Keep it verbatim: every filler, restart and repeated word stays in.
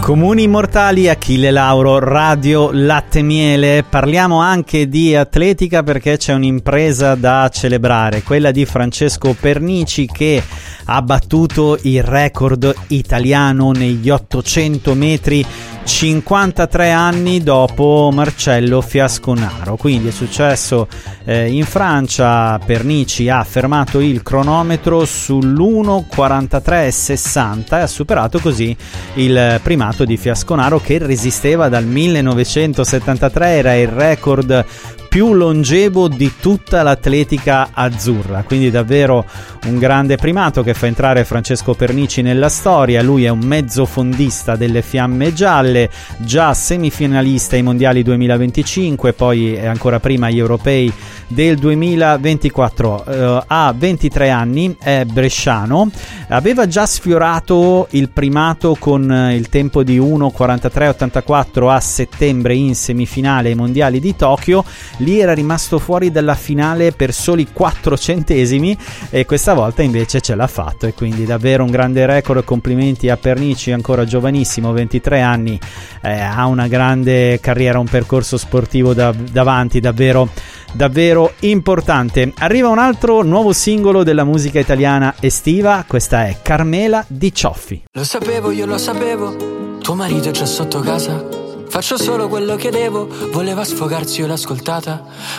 Comuni immortali, Achille Lauro, Radio Latte Miele. Parliamo anche di atletica perché c'è un'impresa da celebrare, quella di Francesco Pernici, che ha battuto il record italiano negli ottocento metri cinquantatré anni dopo Marcello Fiasconaro. Quindi è successo eh, in Francia. Pernici ha fermato il cronometro sull'uno quarantatré sessanta e ha superato così il primato di Fiasconaro, che resisteva dal millenovecentosettantatré, era il record più longevo di tutta l'atletica azzurra. Quindi davvero un grande primato che fa entrare Francesco Pernici nella storia. Lui è un mezzofondista delle Fiamme Gialle, già semifinalista ai mondiali duemilaventicinque, poi ancora prima agli europei del duemilaventiquattro. Uh, ha ventitré anni, è bresciano, aveva già sfiorato il primato con il tempo di uno quarantatré ottantaquattro a settembre in semifinale ai mondiali di Tokyo. Lì era rimasto fuori dalla finale per soli quattro centesimi e questa volta invece ce l'ha fatto, e quindi davvero un grande record. Complimenti a Pernici, ancora giovanissimo, ventitré anni, eh, ha una grande carriera, un percorso sportivo da, davanti davvero davvero importante. Arriva un altro nuovo singolo della musica italiana estiva, questa è Carmela di Cioffi. Lo sapevo, io lo sapevo, tuo marito è già sotto casa. Faccio solo quello che devo, voleva sfogarsi, io l'ho ascoltata,